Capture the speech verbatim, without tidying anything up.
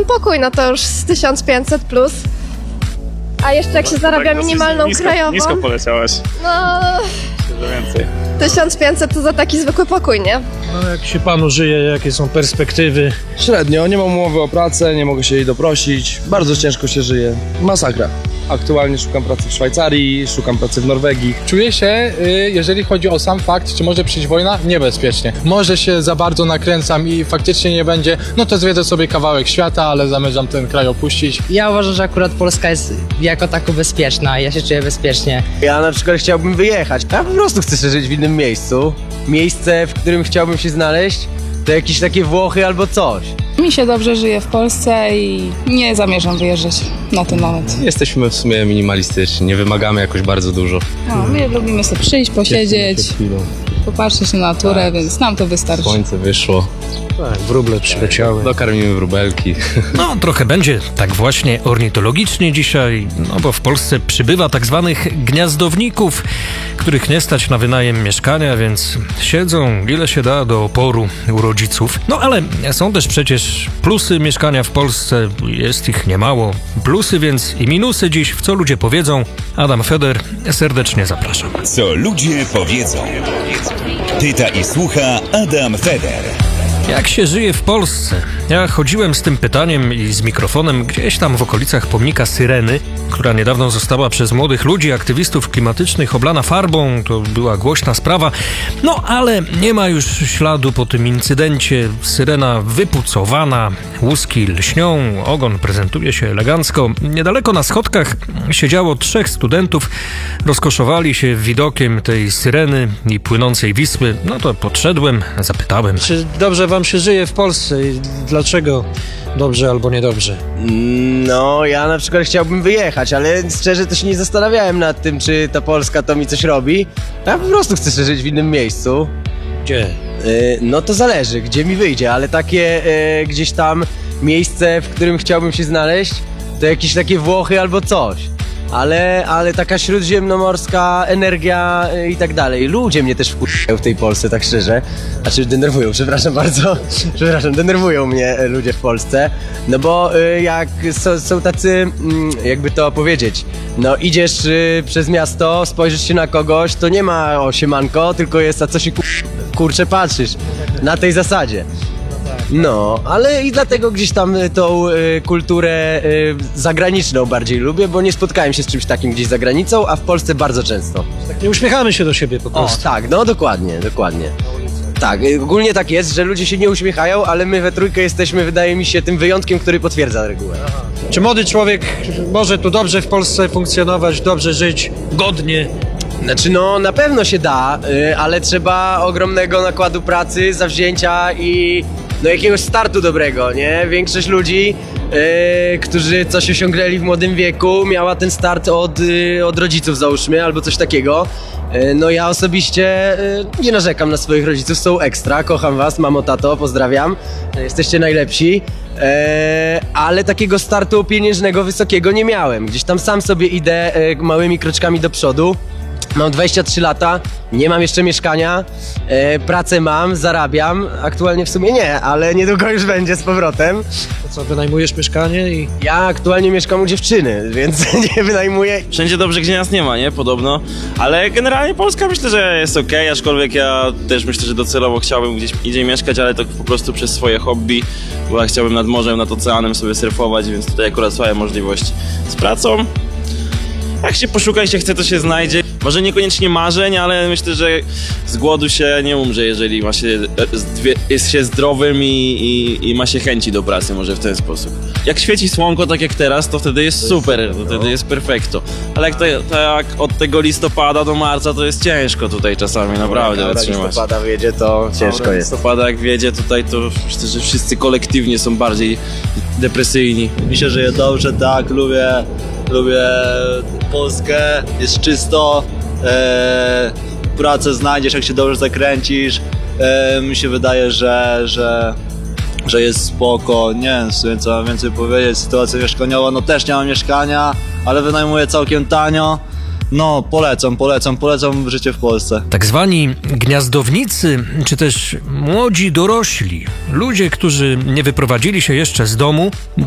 pokój, no to już z tysiąc pięćset plus. A jeszcze jak się zarabia tak minimalną nisko, krajową, nisko poleciałaś. no Dużo więcej. tysiąc pięćset to za taki zwykły pokój, nie? No jak się panu żyje, jakie są perspektywy? Średnio, nie mam umowy o pracę, nie mogę się jej doprosić, bardzo ciężko się żyje, masakra. Aktualnie szukam pracy w Szwajcarii, szukam pracy w Norwegii. Czuję się, y, jeżeli chodzi o sam fakt, czy może przyjść wojna, niebezpiecznie. Może się za bardzo nakręcam i faktycznie nie będzie, no to zwiedzę sobie kawałek świata, ale zamierzam ten kraj opuścić. Ja uważam, że akurat Polska jest jako tako bezpieczna, ja się czuję bezpiecznie. Ja na przykład chciałbym wyjechać. Ja po prostu chcę żyć w innym miejscu. Miejsce, w którym chciałbym się znaleźć, to jakieś takie Włochy albo coś. Mi się dobrze żyje w Polsce i nie zamierzam wyjeżdżać na ten moment. Jesteśmy w sumie minimalistyczni, nie wymagamy jakoś bardzo dużo. No, my lubimy sobie przyjść, posiedzieć, popatrzeć na naturę, tak, więc nam to wystarczy. Słońce wyszło. Tak, wróble przyleciały. Dokarmimy wróbelki. No, trochę będzie tak właśnie ornitologicznie dzisiaj, no bo w Polsce przybywa tak zwanych gniazdowników, których nie stać na wynajem mieszkania, więc siedzą ile się da do oporu u rodziców. No ale są też przecież plusy mieszkania w Polsce, jest ich niemało. Plusy więc i minusy dziś, w co ludzie powiedzą. Adam Feder, serdecznie zapraszam. Co ludzie powiedzą. Pyta i słucha Adam Feder. Jak się żyje w Polsce? Ja chodziłem z tym pytaniem i z mikrofonem gdzieś tam w okolicach pomnika Syreny, która niedawno została przez młodych ludzi, aktywistów klimatycznych oblana farbą. To była głośna sprawa. No ale nie ma już śladu po tym incydencie. Syrena wypucowana, łuski lśnią, ogon prezentuje się elegancko. Niedaleko na schodkach siedziało trzech studentów. Rozkoszowali się widokiem tej Syreny i płynącej Wisły. No to podszedłem, zapytałem. Czy dobrze wam się żyje w Polsce i dlaczego dobrze albo niedobrze? No, ja na przykład chciałbym wyjechać, ale szczerze to się nie zastanawiałem nad tym, czy ta Polska to mi coś robi. Ja po prostu chcę żyć w innym miejscu. Gdzie? Yy, no to zależy, gdzie mi wyjdzie, ale takie yy, gdzieś tam miejsce, w którym chciałbym się znaleźć, to jakieś takie Włochy albo coś. Ale, ale taka śródziemnomorska energia i tak dalej. Ludzie mnie też wkurzają w tej Polsce, tak szczerze. Znaczy denerwują, przepraszam bardzo. Przepraszam, denerwują mnie ludzie w Polsce. No bo y, jak so, są tacy, y, jakby to powiedzieć, no idziesz y, przez miasto, spojrzysz się na kogoś, to nie ma o siemanko, tylko jest a co się kur... kurczę patrzysz. Na tej zasadzie. No, ale i dlatego gdzieś tam tą y, kulturę y, zagraniczną bardziej lubię, bo nie spotkałem się z czymś takim gdzieś za granicą, a w Polsce bardzo często. Tak nie uśmiechamy się do siebie po prostu. O, tak, no dokładnie, dokładnie. Tak, y, ogólnie tak jest, że ludzie się nie uśmiechają, ale my we trójkę jesteśmy, wydaje mi się, tym wyjątkiem, który potwierdza regułę. Aha. Czy młody człowiek może tu dobrze w Polsce funkcjonować, dobrze żyć, godnie? Znaczy no na pewno się da, y, ale trzeba ogromnego nakładu pracy, zawzięcia i no jakiegoś startu dobrego, nie? Większość ludzi, yy, którzy coś osiągnęli w młodym wieku, miała ten start od, yy, od rodziców załóżmy, albo coś takiego. Yy, no ja osobiście yy, nie narzekam na swoich rodziców, są ekstra, kocham was, mamo, tato, pozdrawiam, jesteście najlepsi. Yy, ale takiego startu pieniężnego wysokiego nie miałem. Gdzieś tam sam sobie idę yy, małymi kroczkami do przodu. Mam dwadzieścia trzy lata, nie mam jeszcze mieszkania, e, pracę mam, zarabiam, aktualnie w sumie nie, ale niedługo już będzie z powrotem. To co, wynajmujesz mieszkanie i... Ja aktualnie mieszkam u dziewczyny, więc nie wynajmuję. Wszędzie dobrze, gdzie nas nie ma, nie? Podobno. Ale generalnie Polska myślę, że jest okej, okay, aczkolwiek ja też myślę, że docelowo chciałbym gdzieś indziej mieszkać, ale to po prostu przez swoje hobby, bo ja chciałbym nad morzem, nad oceanem sobie surfować, więc tutaj akurat swoje możliwości z pracą. Jak się poszuka i się chce, to się znajdzie. Może niekoniecznie marzeń, ale myślę, że z głodu się nie umrze, jeżeli ma się, jest się zdrowym i, i, i ma się chęci do pracy, może w ten sposób. Jak świeci słonko, tak jak teraz, to wtedy jest super, to wtedy jest perfekto. Ale jak, to, tak od tego listopada do marca, to jest ciężko tutaj czasami, naprawdę Jak wytrzymać. listopada wyjedzie, to ciężko jest. Listopada jak wjedzie tutaj, to myślę, że wszyscy kolektywnie są bardziej depresyjni. Mi się żyje dobrze, tak, lubię, lubię Polskę, jest czysto, e, pracę znajdziesz, jak się dobrze zakręcisz, e, mi się wydaje, że, że, że jest spoko, nie wiem w sumie co mam więcej powiedzieć, sytuacja mieszkaniowa, no też nie mam mieszkania, ale wynajmuję całkiem tanio. No, polecam, polecam, polecam życie w Polsce. Tak zwani gniazdownicy, czy też młodzi dorośli, ludzie, którzy nie wyprowadzili się jeszcze z domu,